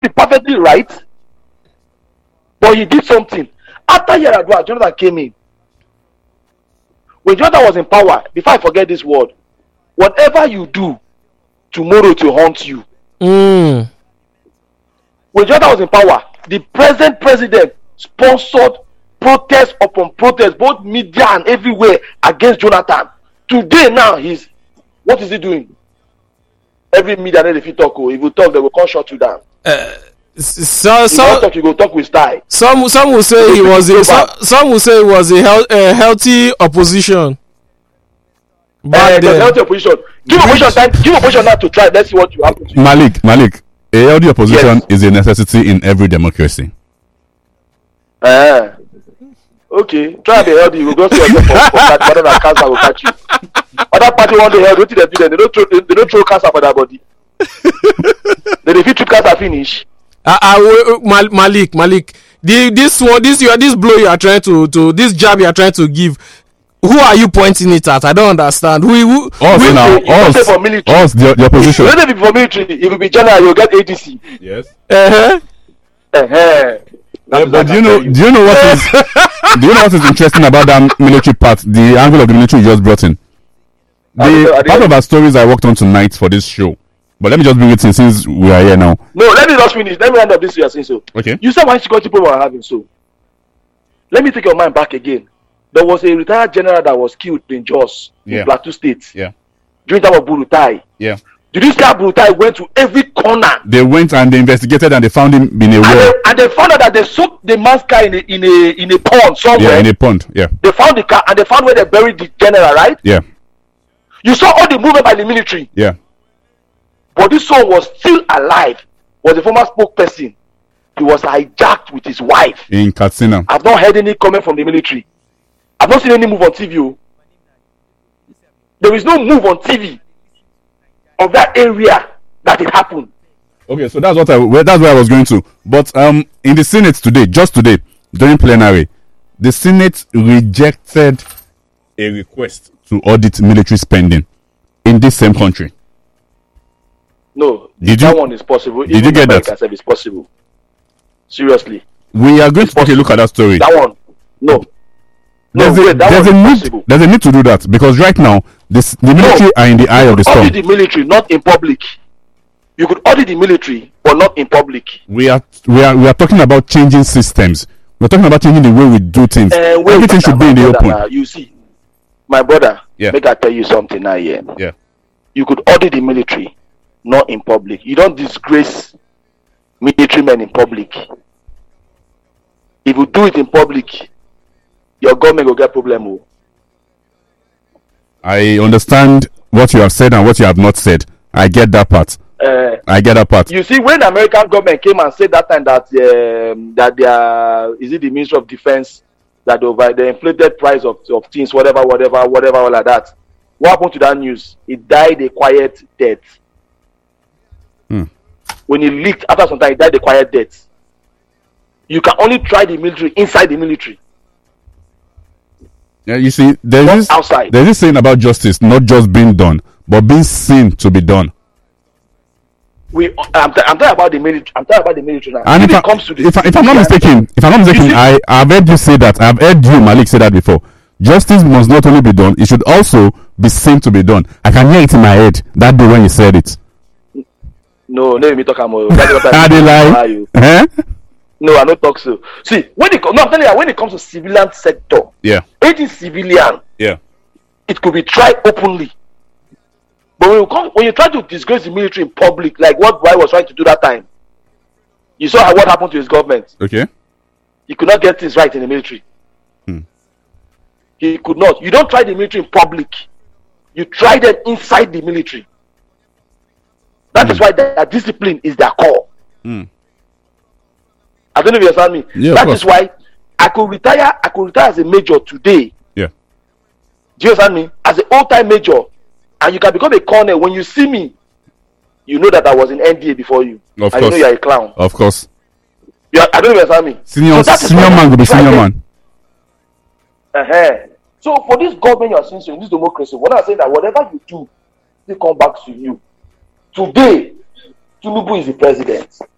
be perfectly right, but he did something. After Yar'Adua, Jonathan came in. When Jonathan was in power, before I forget this word, whatever you do, tomorrow to haunt you. When Jonathan was in power, the present president sponsored protest upon protest, both media and everywhere, against Jonathan. Today now, what is he doing? Every media they fit talk. If you talk, they will come shut you down. So talk, you go talk with style. Some will say he was some will say it was a healthy opposition. But healthy opposition. Give opposition time. Give opposition now to try. Let's see what you have to do. Malik, a healthy opposition is a necessity in every democracy. Okay, try to be healthy. You go see yourself for that. Whatever cancer will catch you. Other party want to health. What did they do? They don't throw cancer for their body. They defeat cancer finish. Malik, this blow you are trying to this jab you are trying to give, who are you pointing it at? I don't understand. Who us the opposition. You don't be for military. If you be general, you'll get ADC. Yes. But do you know what is interesting about that military part? The angle of the military you just brought in. Part of our stories I worked on tonight for this show. But let me just bring it in since we are here now. No, let me just finish. Let me end up this year saying so. Okay. You said why security people are having so. Let me take your mind back again. There was a retired general that was killed in Jos, in Plateau State. Yeah. During the time of Burutai. Yeah. Did you see how Burutai went to every corner? They went and they investigated and they found him in a well. And they found out that they soaked the man's car in a pond somewhere. Yeah, in a pond. Yeah. They found the car and they found where they buried the general, right? Yeah. You saw all the movement by the military. Yeah. But this son was still alive. Was a former spokesperson. He was hijacked with his wife. In Katsina. I've not heard any comment from the military. I've not seen any move on TV. There is no move on TV of that area that it happened. Okay, so that's where I was going to. But in the Senate today, just today, during plenary, the Senate rejected a request to audit military spending in this same country. No, one is possible. Did you get that? I said it's possible. Seriously. We are going to take a look at that story. That one, no. There's a need to do that because right now the military are in the eye of the storm. Audit the military, not in public. You could audit the military, but not in public. We are talking about changing systems. We're talking about changing the way we do things. Everything should be in the open. You see, my brother. Make I tell you something now. Yeah. You could audit the military, not in public. You don't disgrace military men in public. If you do it in public, your government will get problem. I understand what you have said and what you have not said. I get that part. I get that part. You see, when the American government came and said that time that is it the Ministry of Defense that over the inflated price of things, whatever, all like that. What happened to that news? It died a quiet death. When it leaked after some time, it died a quiet death. You can only try the military inside the military. Yeah, you see, there's this saying about justice not just being done, but being seen to be done. I'm talking about the military. I'm talking about the military now. And if I'm not mistaken, I've heard you say that. I've heard you, Malik, say that before. Justice must not only be done; it should also be seen to be done. I can hear it in my head that day when you said it. No, let me talk about. They lie. No, I don't talk so. See, I'm telling you, when it comes to civilian sector, it is civilian. Yeah, it could be tried openly. But when you try to disgrace the military in public, like what Buhari was trying to do that time, you saw what happened to his government. Okay, he could not get things right in the military. He could not. You don't try the military in public. You try them inside the military. That is why their discipline is their core. I don't know if you understand me. Yeah, that is why I could retire as a major today. Yeah. Do you understand me? As an old-time major, and you can become a colonel. When you see me, you know that I was in NDA before you. Of course. You know you're a clown. Of course. I don't know if you understand me. Senior man will be senior man. So for this government you are seeing, so in this democracy, when I say that whatever you do, they come back to you. Today, Tinubu is the president.